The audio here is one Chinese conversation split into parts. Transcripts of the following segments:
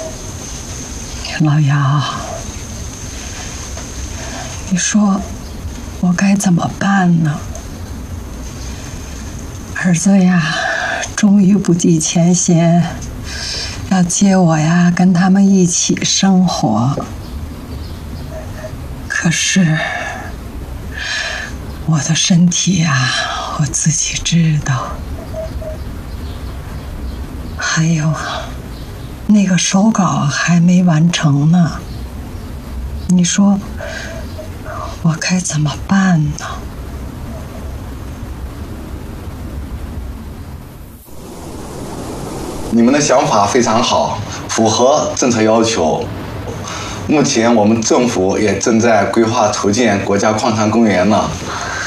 老姚，你说我该怎么办呢？儿子呀，终于不计前嫌，要接我呀，跟他们一起生活。可是我的身体呀，我自己知道。还有，那个手稿还没完成呢。你说我该怎么办呢？ 你们的想法非常好，符合政策要求。目前我们政府也正在规划筹建国家矿产公园呢。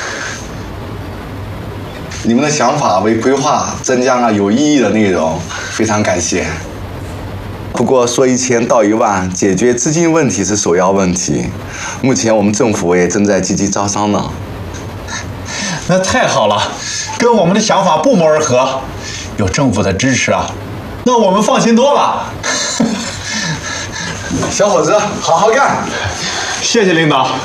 你们的想法为规划增加了有意义的内容，非常感谢。不过说1000道1万，解决资金问题是首要问题。目前我们政府也正在积极招商呢。 那太好了，跟我们的想法不谋而合。有政府的支持啊，那我们放心多了。 小伙子，好好干！ 谢谢领导。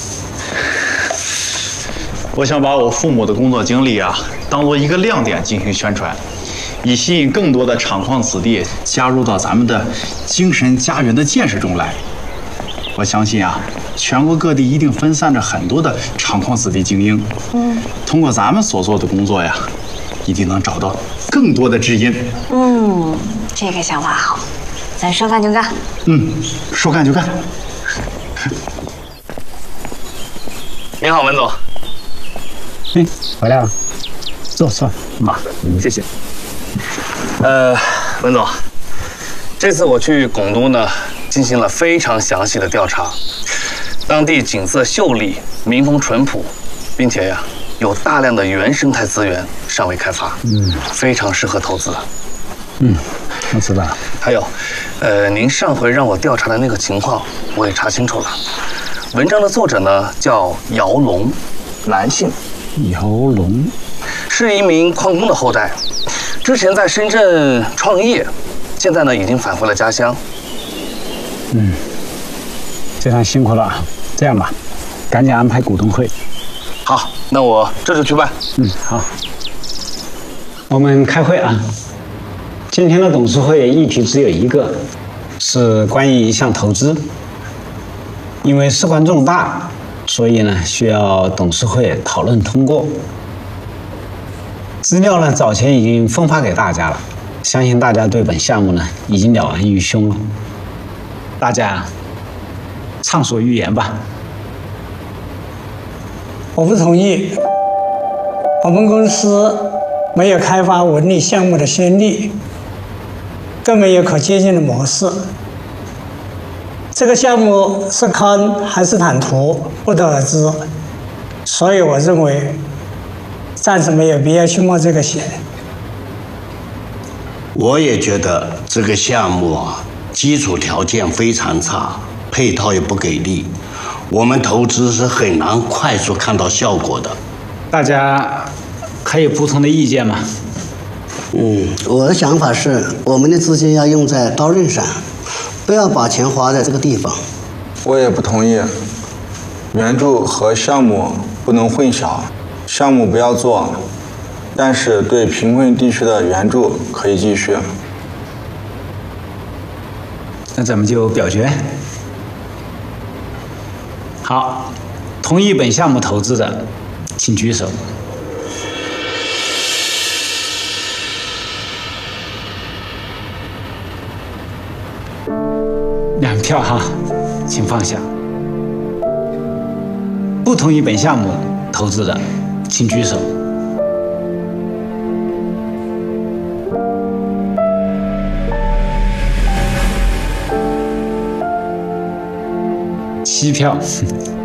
我想把我父母的工作经历啊，当做一个亮点进行宣传，以吸引更多的厂矿子弟加入到咱们的精神家园的建设中来。我相信啊，全国各地一定分散着很多的厂矿子弟精英。通过咱们所做的工作呀，一定能找到更多的知音。 这个想法好，咱说干就干。 说干就干。 您好，文总。 回来了，坐。 谢谢。文总，这次我去拱东呢，进行了非常详细的调查，当地景色秀丽，民风淳朴，并且呀，有大量的原生态资源尚未开发，非常适合投资。 我知道了。 还有，您上回让我调查的那个情况，我也查清楚了。文章的作者呢叫姚龙，男性。 姚龙是一名矿工的后代，之前在深圳创业，现在呢已经返回了家乡。 非常辛苦了。这样吧，赶紧安排股东会。 好，那我这就去办。 好。我们开会啊。今天的董事会议题只有一个，是关于一项投资。因为事关重大，所以呢需要董事会讨论通过。资料呢早前已经分发给大家了，相信大家对本项目呢已经了然于胸了。大家畅所欲言吧。 我不同意。我们公司没有开发文旅项目的先例，更没有可借鉴的模式。这个项目是坑还是坦途，不得而知。所以我认为，暂时没有必要去冒这个险。 我也觉得这个项目啊，基础条件非常差，配套也不给力，我们投资是很难快速看到效果的。 大家还有不同的意见吗？ 我的想法是，我们的资金要用在刀刃上，不要把钱花在这个地方。 我也不同意，援助和项目不能混淆，项目不要做，但是对贫困地区的援助可以继续。 那咱们就表决。好，同意本项目投资的，请举手。2票哈，请放下。不同意本项目投资的，请举手。7票，